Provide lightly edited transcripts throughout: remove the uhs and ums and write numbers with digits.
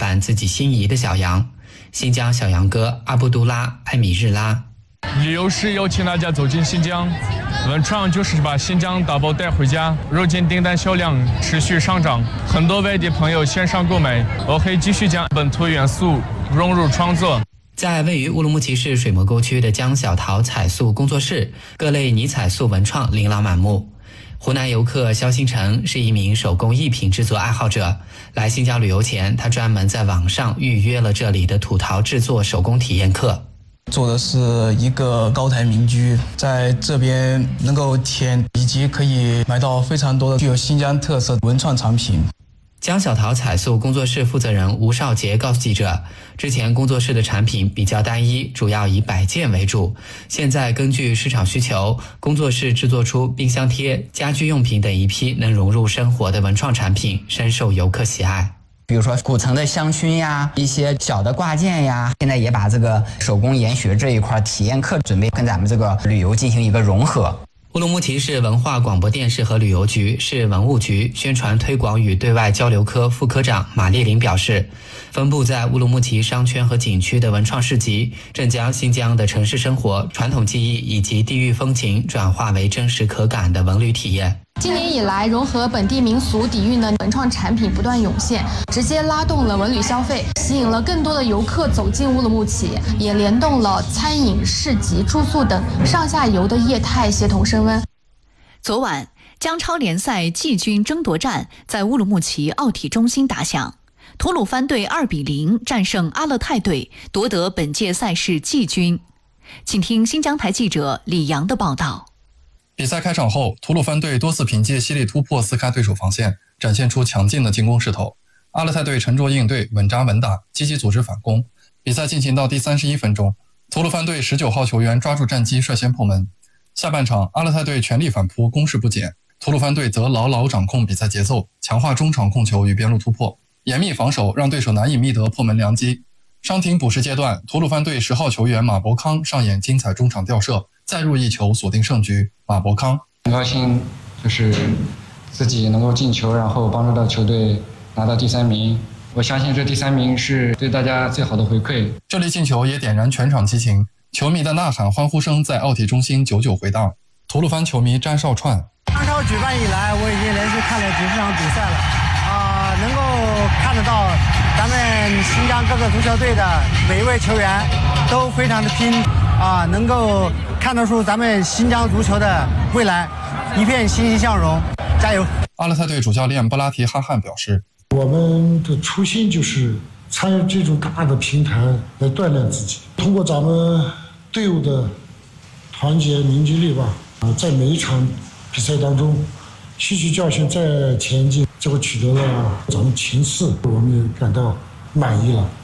版自己心仪的小羊。新疆小羊哥阿布杜拉·艾米日拉。 旅游是邀请大家走进新疆，文创就是把新疆打包带回家。如今订单销量持续上涨，很多外地朋友线上购买，我会继续将本土元素融入创作。 在位于乌鲁木齐市水磨沟区的江小桃彩塑工作室，各类泥彩塑文创琳琅满目。湖南游客肖星辰是一名手工艺品制作爱好者，来新疆旅游前，他专门在网上预约了这里的土陶制作手工体验课。 做的是一个高台民居，在这边能够体验以及可以买到非常多的具有新疆特色文创产品。 江小桃彩塑工作室负责人吴少杰告诉记者，之前工作室的产品比较单一，主要以摆件为主。现在根据市场需求，工作室制作出冰箱贴、家居用品等一批能融入生活的文创产品，深受游客喜爱。 比如说古城的香薰呀，一些小的挂件呀，现在也把这个手工研学这一块体验课准备跟咱们这个旅游进行一个融合。 乌鲁木齐市文化广播电视和旅游局市文物局宣传推广与对外交流科副科长马丽玲表示，分布在乌鲁木齐商圈和景区的文创市集，正将新疆的城市生活、传统技艺以及地域风情转化为真实可感的文旅体验。 今年以来，融合本地民俗底蕴的文创产品不断涌现，直接拉动了文旅消费，吸引了更多的游客走进乌鲁木齐，也联动了餐饮、市集、住宿等上下游的业态协同升温。 昨晚，江超联赛季军争夺战在乌鲁木齐奥体中心打响，吐鲁番队2-0战胜阿勒泰队，夺得本届赛事季军。请听新疆台记者李阳的报道。 比赛开场后，吐鲁番队多次凭借犀利突破撕开对手防线，展现出强劲的进攻势头。阿勒泰队沉着应对，稳扎稳打，积极组织反攻。比赛进行到第31分钟，吐鲁番队19号球员抓住战机率先破门。下半场，阿勒泰队全力反扑，攻势不减，吐鲁番队则牢牢掌控比赛节奏，强化中场控球与边路突破，严密防守让对手难以觅得破门良机。伤停补时阶段，吐鲁番队10号球员马博康上演精彩中场吊射，再入一球锁定胜局。马博康很高兴，就是自己能够进球，然后帮助到球队拿到第3名。我相信这第3名是对大家最好的回馈。 这粒进球也点燃全场激情，球迷的呐喊欢呼声在奥体中心久久回荡。吐鲁番球迷詹少串： 中超举办以来，我已经连续看了几十场比赛了，能够看得到咱们新疆各个足球队的每一位球员都非常的拼能够看得出咱们新疆足球的未来一片欣欣向荣，加油！ 阿勒泰队主教练布拉提哈汗表示， 我们的初心就是参与这种大的平台来锻炼自己，通过咱们队伍的团结凝聚力吧，在每一场比赛当中吸取教训再前进，结果取得了咱们前4，我们也感到满意了。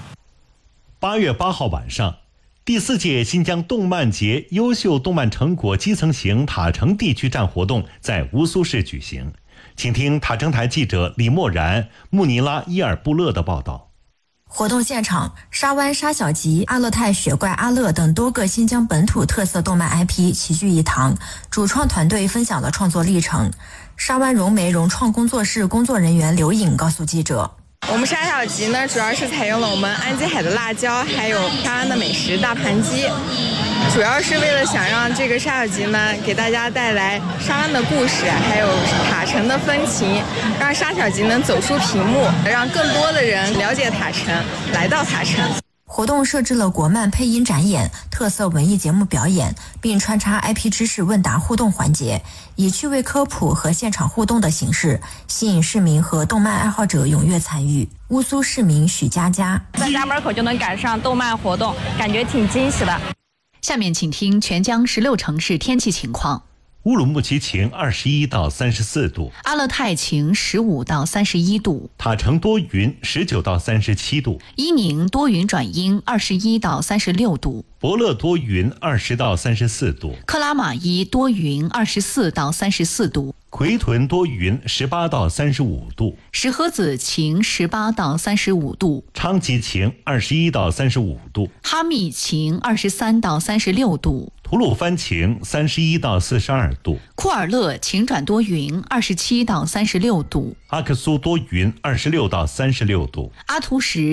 8月8号晚上，第4届新疆动漫节优秀动漫成果基层型塔城地区站活动在乌苏市举行。请听塔城台记者李默然、穆尼拉伊尔布勒的报道。 活动现场，沙湾、沙小吉、阿勒泰、雪怪阿勒等多个新疆本土特色动漫 IP 齐聚一堂，主创团队分享了创作历程。沙湾融媒融创工作室工作人员刘颖告诉记者， 我们沙小吉呢，主要是采用了我们安吉海的辣椒，还有沙湾的美食大盘鸡，主要是为了想让这个沙小吉呢，给大家带来沙湾的故事，还有塔城的风情，让沙小吉能走出屏幕，让更多的人了解塔城，来到塔城。 活动设置了国漫配音展演、特色文艺节目表演，并穿插 IP 知识问答互动环节，以趣味科普和现场互动的形式，吸引市民和动漫爱好者踊跃参与。乌苏市民许佳佳： 在家门口就能赶上动漫活动，感觉挺惊喜的。 下面请听全疆16城市天气情况。 乌鲁木齐晴21到34度， 阿勒泰晴15到31度， 塔城多云19到37度， 伊宁多云转阴21到36度， 博乐多云20到34度， 克拉玛依多云24到34度， 奎屯多云18到35度， 石河子晴18到35度， 昌吉晴21到35度， 哈密晴23到36度， 吐鲁番晴31到42度， 库尔勒晴转多云27到36度， 阿克苏多云26到36度， 阿图什